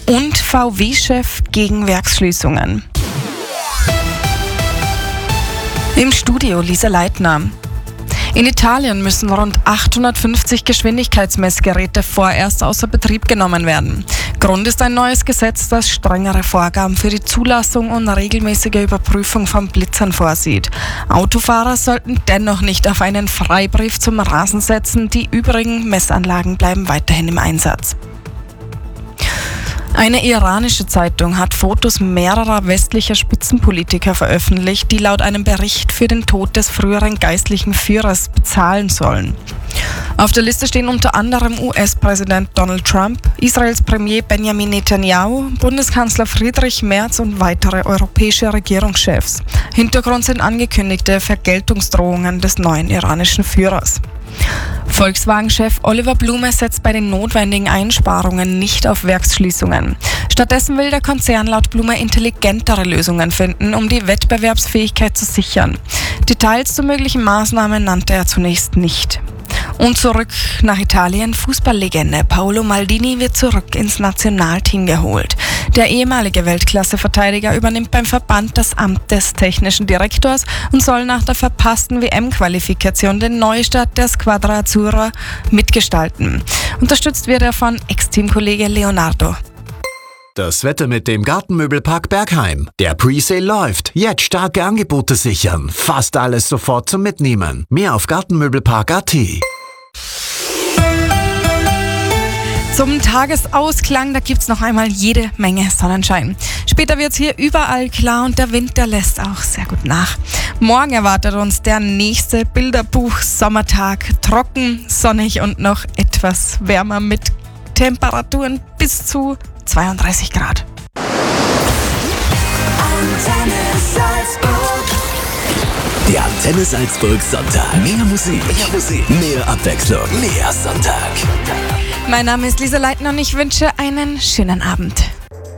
Und VW-Chef gegen Werksschließungen. Im Studio Lisa Leitner. In Italien müssen rund 850 Geschwindigkeitsmessgeräte vorerst außer Betrieb genommen werden. Grund ist ein neues Gesetz, das strengere Vorgaben für die Zulassung und regelmäßige Überprüfung von Blitzern vorsieht. Autofahrer sollten dennoch nicht auf einen Freibrief zum Rasen setzen. Die übrigen Messanlagen bleiben weiterhin im Einsatz. Eine iranische Zeitung hat Fotos mehrerer westlicher Spitzenpolitiker veröffentlicht, die laut einem Bericht für den Tod des früheren geistlichen Führers bezahlen sollen. Auf der Liste stehen unter anderem US-Präsident Donald Trump, Israels Premier Benjamin Netanyahu, Bundeskanzler Friedrich Merz und weitere europäische Regierungschefs. Hintergrund sind angekündigte Vergeltungsdrohungen des neuen iranischen Führers. Volkswagen-Chef Oliver Blume setzt bei den notwendigen Einsparungen nicht auf Werksschließungen. Stattdessen will der Konzern laut Blume intelligentere Lösungen finden, um die Wettbewerbsfähigkeit zu sichern. Details zu möglichen Maßnahmen nannte er zunächst nicht. Und zurück nach Italien. Fußballlegende Paolo Maldini wird zurück ins Nationalteam geholt. Der ehemalige Weltklasse-Verteidiger übernimmt beim Verband das Amt des technischen Direktors und soll nach der verpassten WM-Qualifikation den Neustart der Squadra Azzurra mitgestalten. Unterstützt wird er von Ex-Teamkollege Leonardo. Das Wetter mit dem Gartenmöbelpark Bergheim. Der Presale läuft. Jetzt starke Angebote sichern. Fast alles sofort zum Mitnehmen. Mehr auf gartenmöbelpark.at. Zum Tagesausklang, da gibt's noch einmal jede Menge Sonnenschein. Später wird's hier überall klar und der Wind, der lässt auch sehr gut nach. Morgen erwartet uns der nächste Bilderbuch-Sommertag. Trocken, sonnig und noch etwas wärmer mit Temperaturen bis zu 32 Grad. Der Antenne Salzburg Sonntag. Mehr Musik, mehr Abwechslung, mehr Sonntag. Mein Name ist Lisa Leitner und ich wünsche einen schönen Abend.